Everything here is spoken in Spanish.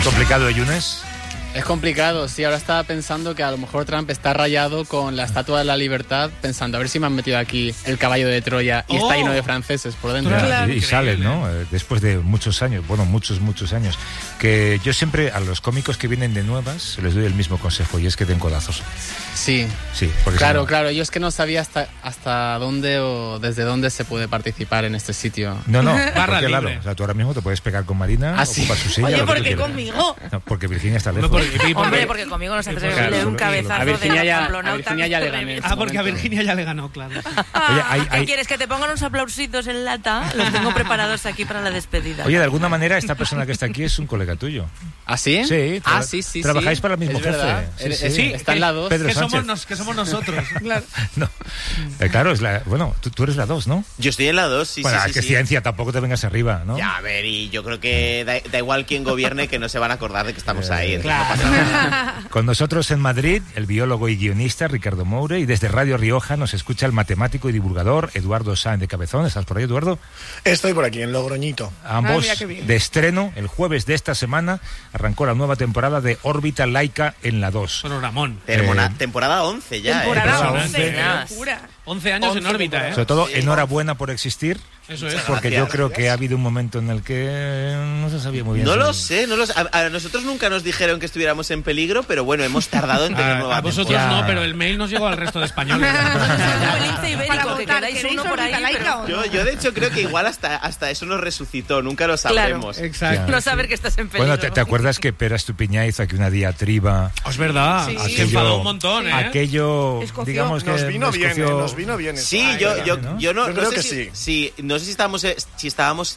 complicado, Yunes? Es complicado, sí. Ahora estaba pensando que a lo mejor Trump está rayado con la Estatua de la Libertad, pensando a ver si me han metido aquí el caballo de Troya y está lleno de franceses por dentro. Claro. Y sale, ¿no? Después de muchos años, bueno, muchos años, que yo siempre a los cómicos que vienen de nuevas les doy el mismo consejo, y es que den codazos. Sí. Sí, porque claro. Yo es que no sabía hasta dónde o desde dónde se puede participar en este sitio. No, barra porque, libre. claro, o sea, tú ahora mismo te puedes pegar con Marina, ocupar su silla. Oye, lo que ¿por tú qué quieras. conmigo? No, porque Virginia está lejos. Hombre, porque conmigo no se atreve a darle un cabezazo A Virginia de ya pamplonauta. le gané. Porque a Virginia ya le ganó, claro. Oye, ¿Qué quieres? ¿Que te pongan unos aplausitos en lata? Los tengo preparados aquí para la despedida. Oye, de alguna manera esta persona que está aquí es un colega tuyo. ¿Ah, sí? Sí. Sí. Trabajáis para el mismo es jefe. verdad. Sí. Está en la 2. Pedro Que Sánchez. somos nosotros. Claro. No. Claro, tú eres la 2, ¿no? Yo estoy en la 2, sí, bueno, sí. que ciencia, tampoco te vengas arriba, ¿no? Ya, a ver, y yo creo que da igual quién gobierne, que no se van a acordar de que estamos ahí. Claro. No pasa nada. Con nosotros en Madrid, el biólogo y guionista Ricardo Moure, y desde Radio Rioja nos escucha el matemático y divulgador Eduardo Sáenz de Cabezón. ¿Estás por ahí, Eduardo? Estoy por aquí, en Logroñito. Ambos mira qué bien. de estreno. El jueves de esta semana arrancó la nueva temporada de Órbita Laica en la 2. Bueno, Ramón. Temporada 11 ya, Temporada 11, once. qué locura. 11 años en órbita, Sobre todo, enhorabuena por existir. Eso es. Porque yo creo que ha habido un momento en el que no se sabía muy bien. No lo sé. A nosotros nunca nos dijeron que estuviéramos en peligro, pero bueno, hemos tardado en tener nueva A vosotros temporada. no, pero el mail nos llegó al resto de españoles. El lince ibérico, Para que votar, queráis ¿queréis uno por ahí, órbita laica pero... o no? Yo de hecho creo que igual hasta eso nos resucitó, nunca lo sabremos. Exacto. No saber que estás en peligro. Bueno, ¿te acuerdas que Pera Estupiñá hizo aquí una diatriba? Es verdad. Sí. Se enfadó un montón, ¿eh? Aquello, Escoció. digamos que Nos vino bien, escoció- nos vino bien. eso. Sí, Ay, yo ¿no? no Yo creo sé que si no sé si estábamos